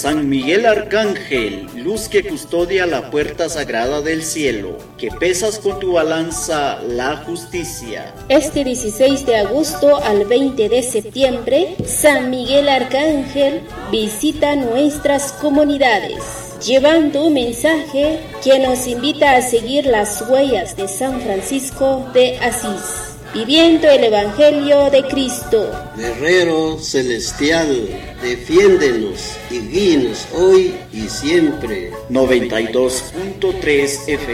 San Miguel Arcángel, luz que custodia la puerta sagrada del cielo, que pesas con tu balanza la justicia. Este 16 de agosto al 20 de septiembre, San Miguel Arcángel visita nuestras comunidades, llevando un mensaje que nos invita a seguir las huellas de San Francisco de Asís, viviendo el Evangelio de Cristo. Guerrero celestial, defiéndenos y guíenos hoy y siempre. 92.3 FM.